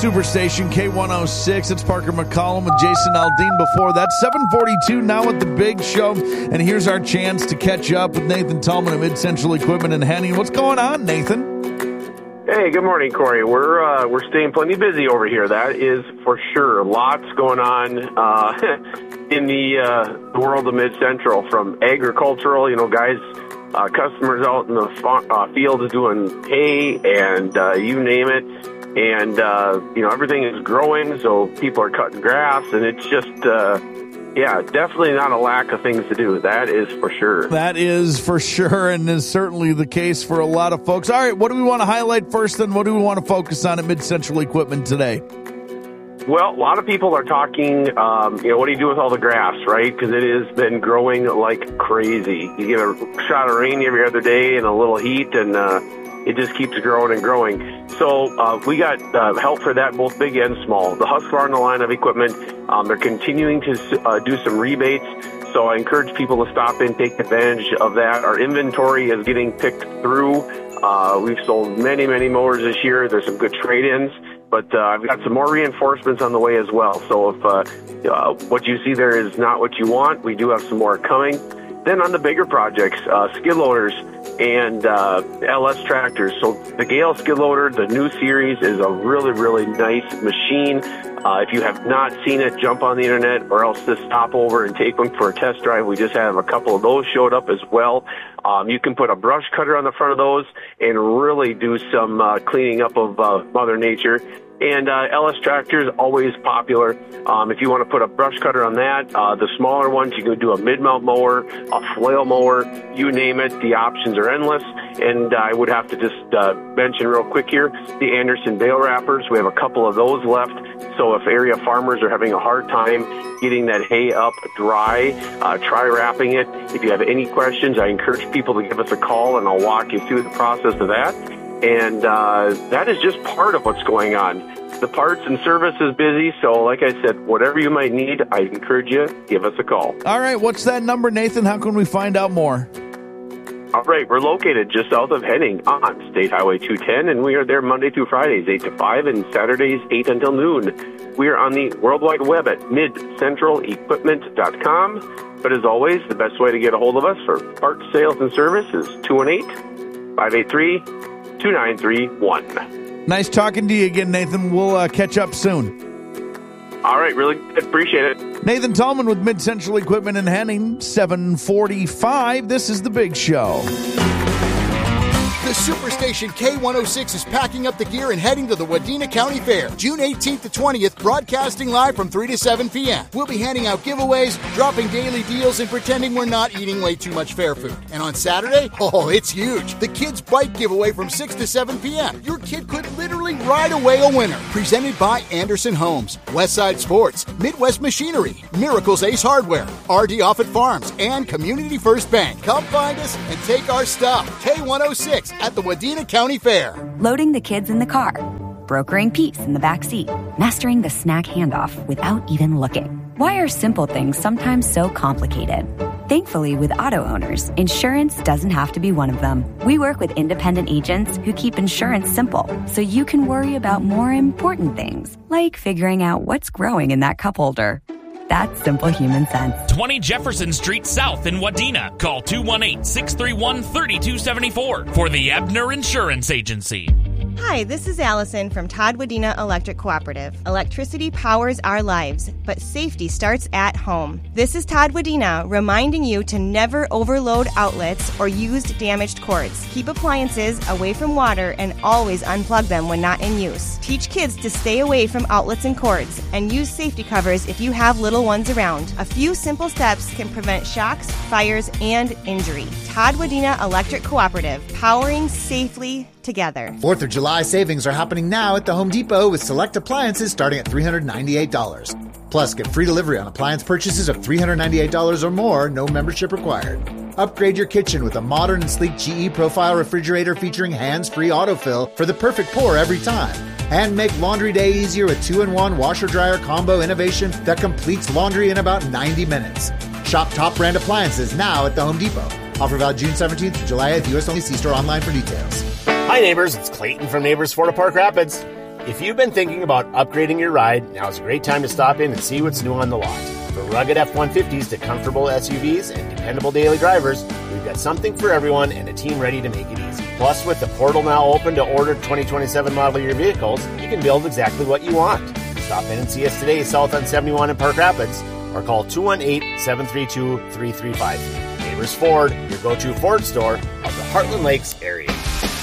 Superstation K106. It's Parker McCollum with Jason Aldean before that. 7:42 now at the Big Show. And here's our chance to catch up with Nathan Tallman at Mid-Central Equipment in Henning. What's going on, Nathan? Hey, good morning, Corey. We're staying plenty busy over here. That is for sure. Lots going on in the world of Mid-Central, from agricultural, guys, customers out in the fields doing hay and you name it. And, everything is growing, so people are cutting grass, and it's just, definitely not a lack of things to do. That is for sure. That is for sure, and is certainly the case for a lot of folks. All right, what do we want to highlight first, and what do we want to focus on at Mid-Central Equipment today? Well, a lot of people are talking, what do you do with all the grass, right? Because it has been growing like crazy. You get a shot of rain every other day and a little heat, and it just keeps growing and growing. So we got help for that, both big and small. The Husqvarna line of equipment, they're continuing to do some rebates. So I encourage people to stop in, take advantage of that. Our inventory is getting picked through. We've sold many, many mowers this year. There's some good trade-ins. But I've got some more reinforcements on the way as well. So if what you see there is not what you want, we do have some more coming. Then on the bigger projects, skid loaders and LS tractors. So the Gale skid loader, the new series, is a really, really nice machine. If you have not seen it, jump on the internet or else just stop over and take one for a test drive. We just have a couple of those showed up as well. You can put a brush cutter on the front of those and really do some cleaning up of Mother Nature. And LS tractors, always popular. If you want to put a brush cutter on that, the smaller ones, you can do a mid-mount mower, a flail mower, you name it. The options are endless. And I would have to just mention real quick here, the Anderson bale wrappers. We have a couple of those left. So if area farmers are having a hard time getting that hay up dry, try wrapping it. If you have any questions, I encourage people to give us a call, and I'll walk you through the process of that. And that is just part of what's going on. The parts and service is busy, so like I said, whatever you might need, I encourage you, give us a call. All right, what's that number, Nathan? How can we find out more? All right, we're located just south of Henning on State Highway 210, and we are there Monday through Fridays, 8 to 5, and Saturdays, 8 until noon. We are on the World Wide Web at midcentralequipment.com. But as always, the best way to get a hold of us for parts, sales, and service is 218-583-2931. Nice talking to you again, Nathan. We'll catch up soon. All right, really good. Appreciate it. Nathan Tallman with Mid-Central Equipment in Henning, 7:45. This is The Big Show. The Superstation K106 is packing up the gear and heading to the Wadena County Fair, June 18th to 20th, broadcasting live from 3 to 7 p.m. We'll be handing out giveaways, dropping daily deals, and pretending we're not eating way too much fair food. And on Saturday, it's huge. The Kids Bike giveaway from 6 to 7 p.m. Your kid could literally ride away a winner. Presented by Anderson Homes, Westside Sports, Midwest Machinery, Miracles Ace Hardware, RD Offutt Farms, and Community First Bank. Come find us and take our stuff. K106 at the Wadena County Fair. Loading the kids in the car, brokering peace in the back seat, mastering the snack handoff without even looking. Why are simple things sometimes so complicated? Thankfully, with auto owners, insurance doesn't have to be one of them. We work with independent agents who keep insurance simple, so you can worry about more important things, like figuring out what's growing in that cup holder. That's simple human sense. 20 Jefferson Street South in Wadena. Call 218-631-3274 for the Ebner Insurance Agency. Hi, this is Allison from Todd Wadena Electric Cooperative. Electricity powers our lives, but safety starts at home. This is Todd Wadena reminding you to never overload outlets or use damaged cords. Keep appliances away from water and always unplug them when not in use. Teach kids to stay away from outlets and cords and use safety covers if you have little ones around. A few simple steps can prevent shocks, fires, and injury. Todd Wadena Electric Cooperative, powering safely together. 4th of July savings are happening now at the Home Depot with select appliances starting at $398. Plus, get free delivery on appliance purchases of $398 or more, no membership required. Upgrade your kitchen with a modern and sleek GE Profile refrigerator featuring hands-free autofill for the perfect pour every time. And make laundry day easier with 2-in-1 washer-dryer combo innovation that completes laundry in about 90 minutes. Shop top brand appliances now at the Home Depot. Offer valid June 17th to July 8th. U.S. only. See store online for details. Hi neighbors, it's Clayton from Neighbors Florida Park Rapids. If you've been thinking about upgrading your ride, now's a great time to stop in and see what's new on the lot. From rugged F-150s to comfortable SUVs and dependable daily drivers, we've got something for everyone and a team ready to make it easy. Plus, with the portal now open to order 2027 model year vehicles, you can build exactly what you want. Stop in and see us today south on 71 in Park Rapids, or call 218-732-3353. Neighbors Ford, your go-to Ford store of the Heartland Lakes area.